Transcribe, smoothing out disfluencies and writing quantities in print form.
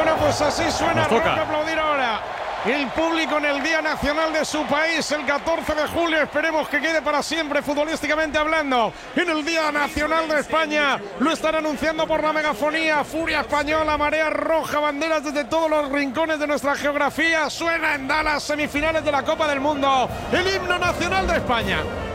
Bueno, pues así suena. Habrá que aplaudir ahora el público en el Día Nacional de su país, el 14 de julio. Esperemos que quede para siempre, futbolísticamente hablando, en el Día Nacional de España. Lo están anunciando por la megafonía. Furia española, marea roja, banderas desde todos los rincones de nuestra geografía. Suena en Dallas, semifinales de la Copa del Mundo, el himno nacional de España.